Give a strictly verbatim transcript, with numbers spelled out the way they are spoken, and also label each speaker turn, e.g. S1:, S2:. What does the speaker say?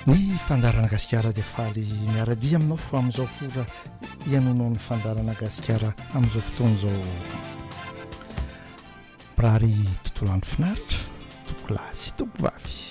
S1: ny fandarana gasikara dia faly miaradia aminao fa amin'izao fora ianonao ny fandarana gasikara amin'izao fotoan'izao birary tontolo andro finaritra toko lahy sy toko vavy